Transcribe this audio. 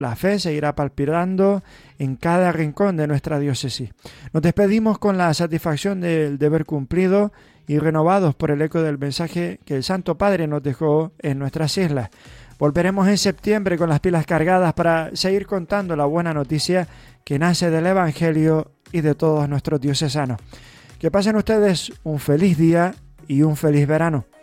la fe seguirá palpitando en cada rincón de nuestra diócesis. Nos despedimos con la satisfacción del deber cumplido y renovados por el eco del mensaje que el Santo Padre nos dejó en nuestras islas. Volveremos en septiembre con las pilas cargadas para seguir contando la buena noticia que nace del Evangelio y de todos nuestros diocesanos. Que pasen ustedes un feliz día y un feliz verano.